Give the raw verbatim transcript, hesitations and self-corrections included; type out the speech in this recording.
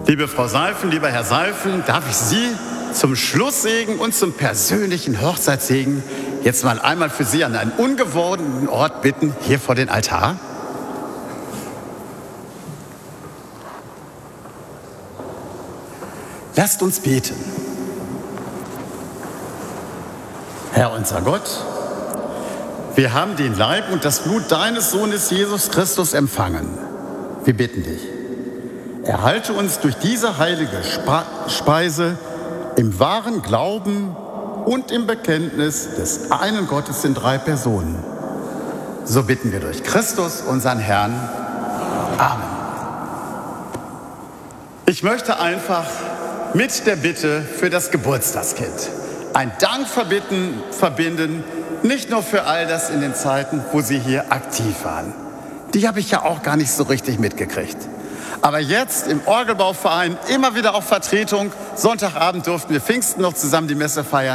Liebe Frau Seifen, lieber Herr Seifen, darf ich Sie zum Schlusssegen und zum persönlichen Hochzeitssegen jetzt mal einmal für Sie an einen ungewohnten Ort bitten, hier vor den Altar? Lasst uns beten. Herr unser Gott, wir haben den Leib und das Blut deines Sohnes Jesus Christus empfangen. Wir bitten dich, erhalte uns durch diese heilige Speise im wahren Glauben und im Bekenntnis des einen Gottes in drei Personen. So bitten wir durch Christus, unseren Herrn. Amen. Ich möchte einfach mit der Bitte für das Geburtstagskind ein Dank verbitten, verbinden, nicht nur für all das in den Zeiten, wo Sie hier aktiv waren. Die habe ich ja auch gar nicht so richtig mitgekriegt. Aber jetzt im Orgelbauverein immer wieder auch Vertretung. Sonntagabend durften wir Pfingsten noch zusammen die Messe feiern.